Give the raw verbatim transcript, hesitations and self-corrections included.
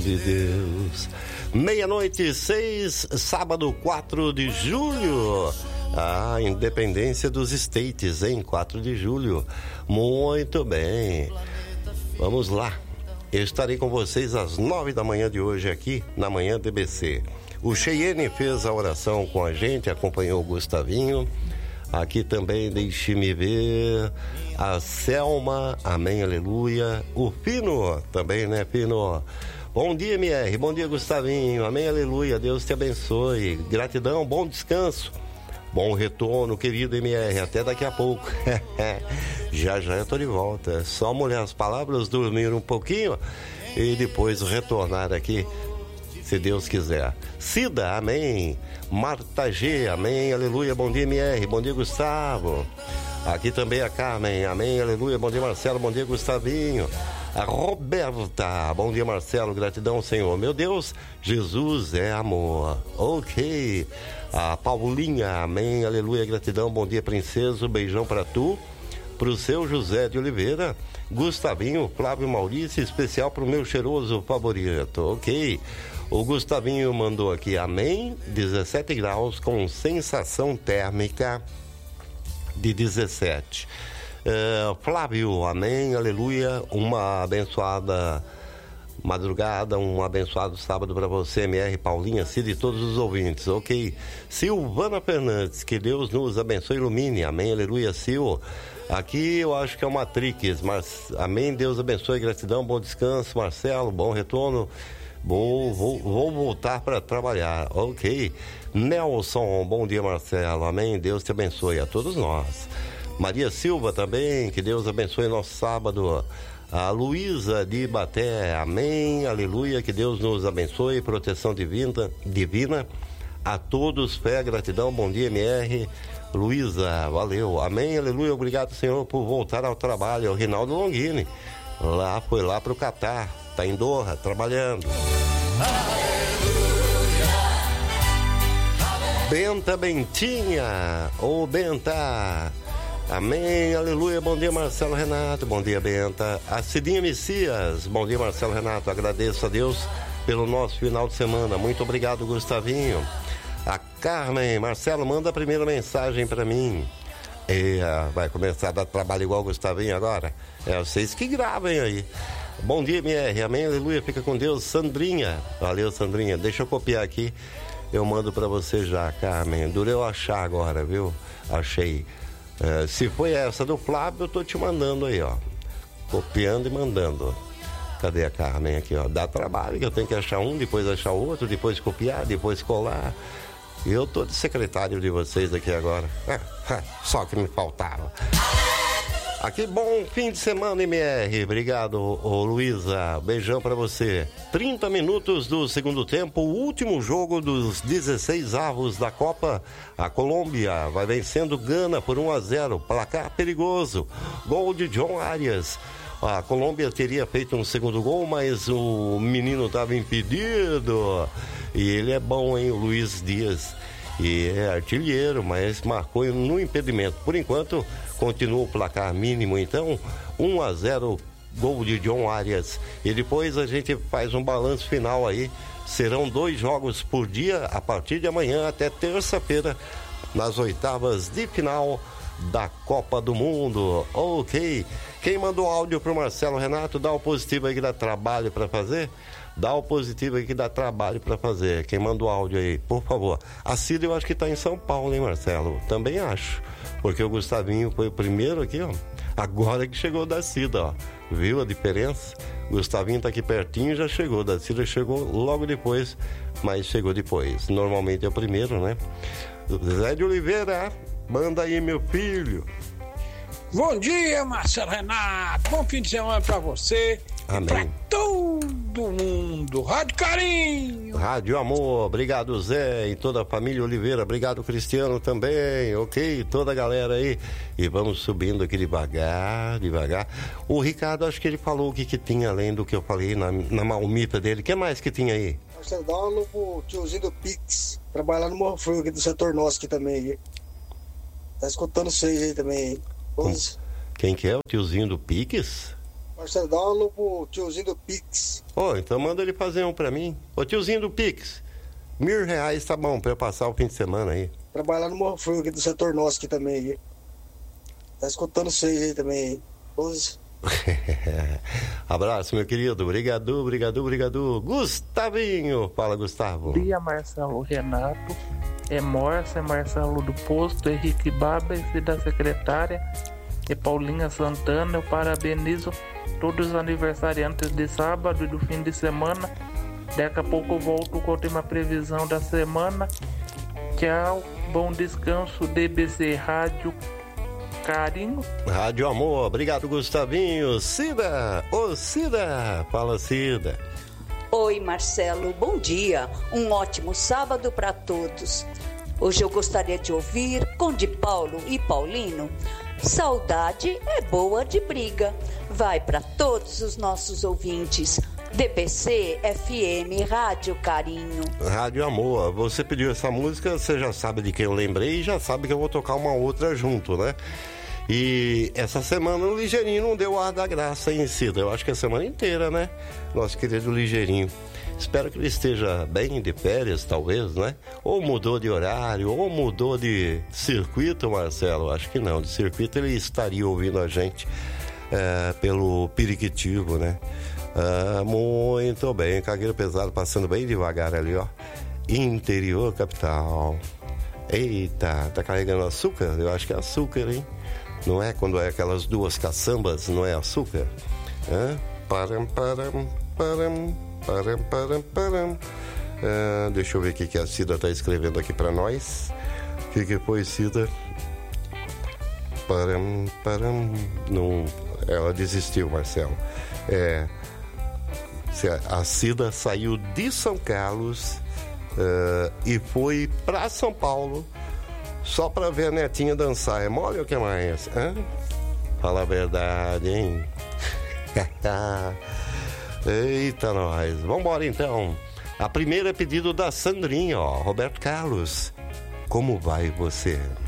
de Deus. Meia-noite e seis, sábado quatro de julho. A independência dos States, em quatro de julho. Muito bem. Vamos lá. Eu estarei com vocês às nove da manhã de hoje aqui na Manhã D B C. O Cheyenne fez a oração com a gente, acompanhou o Gustavinho. Aqui também, deixe-me ver, a Selma, amém, aleluia. O Pino, também, né, Pino? Bom dia, M R, bom dia, Gustavinho, amém, aleluia, Deus te abençoe. Gratidão, bom descanso, bom retorno, querido M R, até daqui a pouco. Já já eu tô de volta, só molhar as palavras, dormir um pouquinho e depois retornar aqui, se Deus quiser. Cida, amém. Marta G, amém, aleluia, bom dia, M R, bom dia, Gustavo. Aqui também a Carmen, amém, aleluia, bom dia, Marcelo, bom dia, Gustavinho. A Roberta, bom dia, Marcelo, gratidão, Senhor. Meu Deus, Jesus é amor. Ok. A Paulinha, amém, aleluia, gratidão, bom dia, princesa, beijão pra tu. Pro seu José de Oliveira, Gustavinho, Flávio Maurício, especial pro meu cheiroso favorito, ok. O Gustavinho mandou aqui, amém, dezessete graus com sensação térmica de dezessete. Uh, Flávio, amém, aleluia, uma abençoada madrugada, um abençoado sábado para você, M R, Paulinha, Cida e todos os ouvintes, ok. Silvana Fernandes, que Deus nos abençoe e ilumine, amém, aleluia, Sil. Aqui eu acho que é o Matrix, mas amém, Deus abençoe, gratidão, bom descanso, Marcelo, bom retorno. Vou, vou, vou voltar para trabalhar, ok. Nelson, bom dia, Marcelo, amém, Deus te abençoe a todos nós. Maria Silva também, que Deus abençoe nosso sábado. A Luísa de Ibaté, amém, aleluia, que Deus nos abençoe, proteção divina, divina a todos, fé, gratidão, bom dia, M R. Luísa, valeu, amém, aleluia, obrigado, Senhor, por voltar ao trabalho. O Rinaldo Longini, lá, foi lá pro Catar, tá em Doha, trabalhando. Benta Bentinha, ô Benta, amém, aleluia, bom dia, Marcelo Renato, bom dia, Benta. A Cidinha Messias, bom dia, Marcelo Renato, agradeço a Deus pelo nosso final de semana, muito obrigado, Gustavinho. A Carmen, Marcelo, manda a primeira mensagem pra mim. E, uh, vai começar a dar trabalho igual o Gustavinho agora? É vocês que gravem aí. Bom dia, M R, amém, aleluia, fica com Deus. Sandrinha, valeu, Sandrinha, deixa eu copiar aqui, eu mando pra você já, Carmen. Dura eu achar agora, viu? Achei. Uh, se foi essa do Flávio, eu tô te mandando aí, ó, copiando e mandando. Cadê a Carmen aqui, ó? Dá trabalho, que eu tenho que achar um, depois achar outro, depois copiar, depois colar. E eu tô de secretário de vocês aqui agora. Ah, só que me faltava. Aqui, bom fim de semana, M R. Obrigado, ô, Luísa. Beijão pra você. trinta minutos do segundo tempo, o último jogo dos dezesseis avos da Copa. A Colômbia vai vencendo Gana por um a zero. Placar perigoso. Gol de John Arias. A Colômbia teria feito um segundo gol, mas o menino estava impedido. E ele é bom, hein, o Luiz Dias. E é artilheiro, mas marcou no impedimento. Por enquanto, continua o placar mínimo. Então, um a zero, gol de John Arias. E depois a gente faz um balanço final aí. Serão dois jogos por dia a partir de amanhã até terça-feira, nas oitavas de final da Copa do Mundo. Ok. Quem mandou áudio pro Marcelo Renato, dá o positivo aí que dá trabalho para fazer. Dá o positivo aí que dá trabalho para fazer. Quem mandou áudio aí, por favor. A Cida eu acho que tá em São Paulo, hein, Marcelo? Também acho. Porque o Gustavinho foi o primeiro aqui, ó. Agora que chegou da Cida, ó. Viu a diferença? O Gustavinho tá aqui pertinho e já chegou. Da Cida chegou logo depois, mas chegou depois. Normalmente é o primeiro, né? Zé de Oliveira, manda aí, meu filho. Bom dia, Marcelo Renato. Bom fim de semana pra você. Amém. Pra todo mundo. Rádio Carinho. Rádio Amor. Obrigado, Zé, e toda a família Oliveira. Obrigado, Cristiano, também. Ok, toda a galera aí. E vamos subindo aqui devagar, devagar. O Ricardo, acho que ele falou o que, que tinha além do que eu falei na, na malmita dele. O que mais que tinha aí? Marcelo, dá um novo tiozinho do Pix. Trabalhar no Morro Frio aqui do setor nosso aqui também. Tá escutando vocês aí também. Pois. Quem que é? O tiozinho do Pix? Marcelo, dá um alô pro tiozinho do Pix. Ô, oh, então manda ele fazer um pra mim. Ô, tiozinho do Pix, mil reais tá bom pra eu passar o fim de semana aí. Trabalhar no Morro Frio aqui do setor nosso aqui também. Aí. Tá escutando vocês aí também. Os... Abraço, meu querido. Obrigado, obrigado, obrigado. Gustavinho. Fala, Gustavo. Bom dia, Marcelo Renato. É Morsa, é Marcelo do Posto, Henrique Babas e da secretária. É Paulinha Santana. Eu parabenizo todos os aniversariantes de sábado e do fim de semana. Daqui a pouco eu volto com a última previsão da semana. Tchau, bom descanso, D B C Rádio Carinho. Rádio Amor, obrigado, Gustavinho. Cida, ô Cida, fala, Cida. Oi, Marcelo, bom dia. Um ótimo sábado para todos. Hoje eu gostaria de ouvir Conde Paulo e Paulino. Saudade é boa de briga. Vai para todos os nossos ouvintes. D B C F M Rádio Carinho. Rádio Amor, você pediu essa música, você já sabe de quem eu lembrei e já sabe que eu vou tocar uma outra junto, né? E essa semana o Ligeirinho não deu ar da graça em Cida. Eu acho que a semana inteira, né? Nosso querido Ligeirinho. Espero que ele esteja bem de férias, talvez, né? Ou mudou de horário, ou mudou de circuito, Marcelo. Acho que não. De circuito ele estaria ouvindo a gente é, pelo periquitivo, né? Ah, muito bem. Cargueiro pesado passando bem devagar ali, ó. Interior capital. Eita, tá carregando açúcar? Eu acho que é açúcar, hein? Não é quando é aquelas duas caçambas, não é açúcar? Hã? Param, param, param, param, param, param. Ah, deixa eu ver o que, que a Cida tá escrevendo aqui pra nós. O que, que foi, Cida? Param, param. Não, ela desistiu, Marcelo. É, a Cida saiu de São Carlos uh, e foi pra São Paulo só pra ver a netinha dançar. É mole ou que mais? Hã? Fala a verdade, hein? Eita, nós. Vambora, então. A primeira é pedido da Sandrinha, ó. Roberto Carlos. Como vai você?